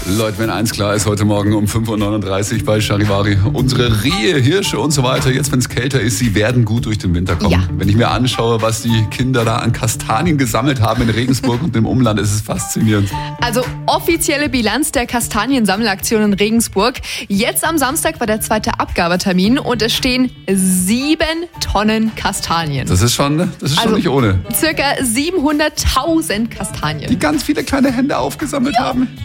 Leute, wenn eins klar ist, heute Morgen um 5.39 Uhr bei Charivari, unsere Rehe, Hirsche und so weiter, jetzt wenn es kälter ist, sie werden gut durch den Winter kommen. Ja. Wenn ich mir anschaue, was die Kinder da an Kastanien gesammelt haben in Regensburg und im Umland, ist es faszinierend. Also offizielle Bilanz der Kastaniensammelaktion in Regensburg. Jetzt am Samstag war der zweite Abgabetermin und es stehen 7 Tonnen Kastanien. Das ist schon Also nicht ohne. Circa 700.000 Kastanien. Die ganz viele kleine Hände aufgesammelt haben.